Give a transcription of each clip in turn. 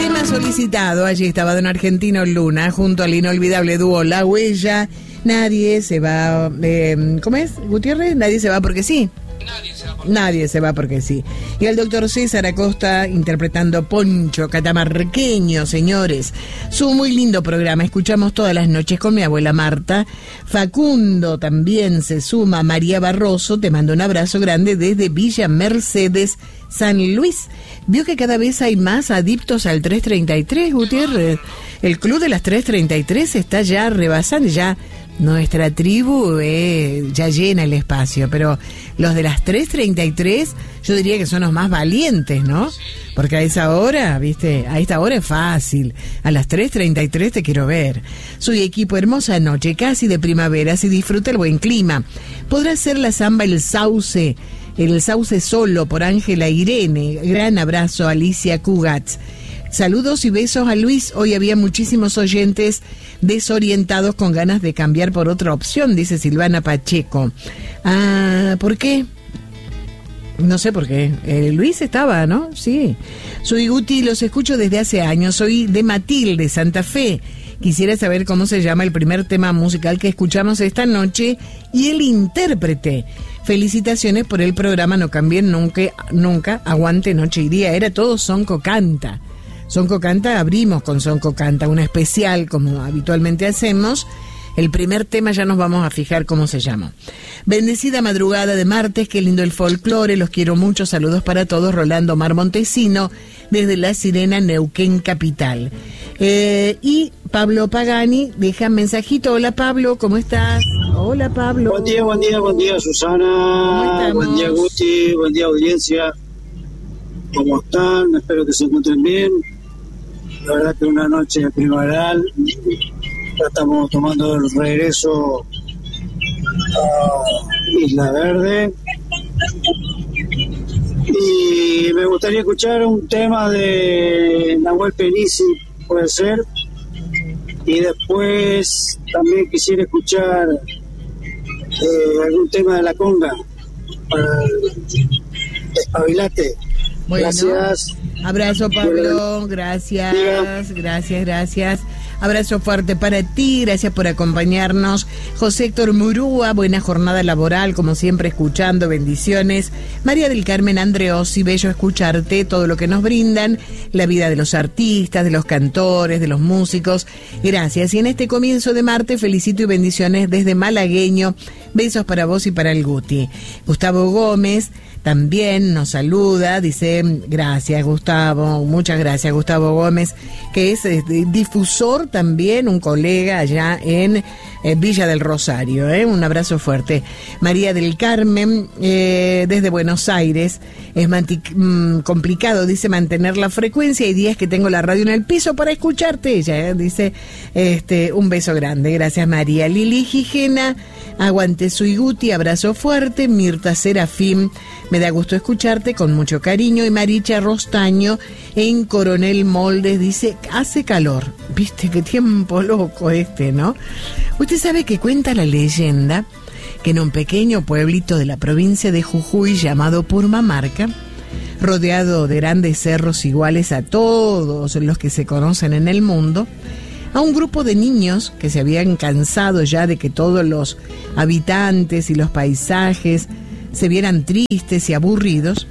Tema solicitado. Allí estaba Don Argentino Luna junto al inolvidable dúo La Huella. Nadie se va. ¿Cómo es, Gutiérrez? Nadie se va porque sí. Nadie se va porque sí. Y el doctor César Acosta interpretando Poncho Catamarqueño, señores. Su muy lindo programa. Escuchamos todas las noches con mi abuela Marta. Facundo también se suma. María Barroso, te mando un abrazo grande desde Villa Mercedes, San Luis. Vio que cada vez hay más adictos al 333, Gutiérrez. El club de las 333 está ya rebasando, ya nuestra tribu ya llena el espacio, pero los de las 333 yo diría que son los más valientes, ¿no? Porque a esa hora, ¿viste? A esta hora es fácil. A las 3:33 te quiero ver. Soy equipo, hermosa noche, casi de primavera, si disfruta el buen clima. Podrá ser la samba El Sauce Solo por Ángela Irene. Gran abrazo, Alicia Cugatz. Saludos y besos a Luis. Hoy había muchísimos oyentes desorientados con ganas de cambiar por otra opción, dice Silvana Pacheco. Ah, ¿por qué? No sé por qué. Luis estaba, ¿no? Sí. Soy Guti, los escucho desde hace años. Soy de Matilde, Santa Fe. Quisiera saber cómo se llama el primer tema musical que escuchamos esta noche y el intérprete. Felicitaciones por el programa No Cambien Nunca, Aguante Noche y Día. Era todo Sonco Canta. Sonco Canta, abrimos con Sonco Canta, un especial como habitualmente hacemos. El primer tema ya nos vamos a fijar cómo se llama. Bendecida madrugada de martes, qué lindo el folclore, los quiero mucho, saludos para todos. Rolando Mar Montesino, desde La Sirena, Neuquén Capital. Y Pablo Pagani deja mensajito. Hola Pablo, ¿cómo estás? Hola Pablo. Buen día Susana. Buen día Guti, buen día audiencia. ¿Cómo están? Espero que se encuentren bien. La verdad que una noche primaveral. Ya estamos tomando el regreso a Isla Verde. Y me gustaría escuchar un tema de Nahuel Penisi, puede ser. Y después también quisiera escuchar algún tema de la conga para el Despabilate. Bueno, gracias. Abrazo Pablo, gracias. Abrazo fuerte para ti, gracias por acompañarnos. José Héctor Murúa, buena jornada laboral, como siempre escuchando, bendiciones. María del Carmen Andreossi, bello escucharte, todo lo que nos brindan, la vida de los artistas, de los cantores, de los músicos. Gracias. Y en este comienzo de martes, felicito y bendiciones desde Malagueño. Besos para vos y para el Guti. Gustavo Gómez también nos saluda, dice, gracias Gustavo, muchas gracias Gustavo Gómez, que es difusor también, un colega allá en Villa del Rosario, un abrazo fuerte. María del Carmen, desde Buenos Aires, es complicado, dice, mantener la frecuencia, hay días que tengo la radio en el piso para escucharte, ella dice, un beso grande, gracias María. Lili Gijena, aguante Soy Guti, abrazo fuerte. Mirta Serafín, me da gusto escucharte con mucho cariño. Y Maricha Rostaño en Coronel Moldes dice, hace calor. Viste qué tiempo loco ¿no? Usted sabe que cuenta la leyenda que en un pequeño pueblito de la provincia de Jujuy llamado Purmamarca, rodeado de grandes cerros iguales a todos los que se conocen en el mundo, a un grupo de niños que se habían cansado ya de que todos los habitantes y los paisajes se vieran tristes y aburridos,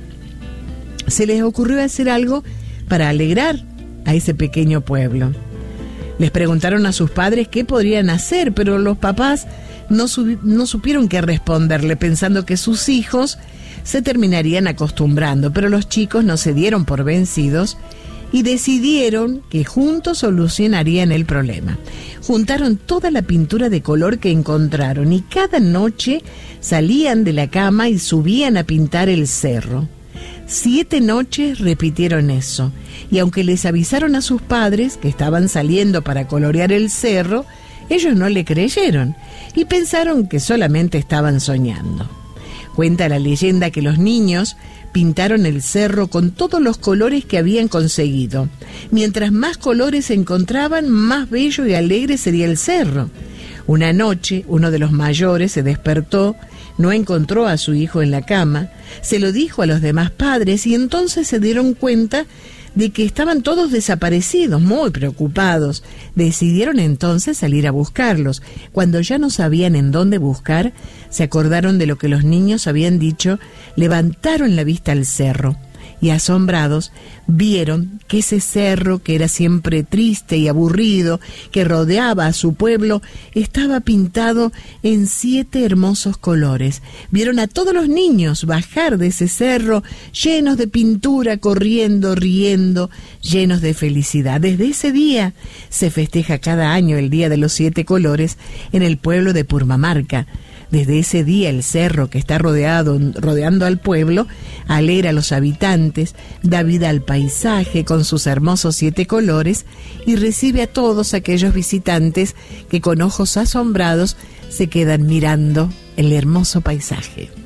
se les ocurrió hacer algo para alegrar a ese pequeño pueblo. Les preguntaron a sus padres qué podrían hacer, pero los papás no supieron qué responderle, pensando que sus hijos se terminarían acostumbrando, pero los chicos no se dieron por vencidos y decidieron que juntos solucionarían el problema. Juntaron toda la pintura de color que encontraron y cada noche salían de la cama y subían a pintar el cerro. 7 noches repitieron eso, y aunque les avisaron a sus padres que estaban saliendo para colorear el cerro, ellos no le creyeron y pensaron que solamente estaban soñando. Cuenta la leyenda que los niños pintaron el cerro con todos los colores que habían conseguido. Mientras más colores se encontraban, más bello y alegre sería el cerro. Una noche, uno de los mayores se despertó, no encontró a su hijo en la cama, se lo dijo a los demás padres y entonces se dieron cuenta de que estaban todos desaparecidos, muy preocupados. Decidieron entonces salir a buscarlos. Cuando ya no sabían en dónde buscar, se acordaron de lo que los niños habían dicho, levantaron la vista al cerro y, asombrados, vieron que ese cerro, que era siempre triste y aburrido, que rodeaba a su pueblo, estaba pintado en 7 hermosos colores. Vieron a todos los niños bajar de ese cerro llenos de pintura, corriendo, riendo, llenos de felicidad. Desde ese día se festeja cada año el Día de los 7 Colores en el pueblo de Purmamarca. Desde ese día el cerro que está rodeando al pueblo alegra a los habitantes, da vida al paisaje con sus hermosos 7 colores y recibe a todos aquellos visitantes que con ojos asombrados se quedan mirando el hermoso paisaje.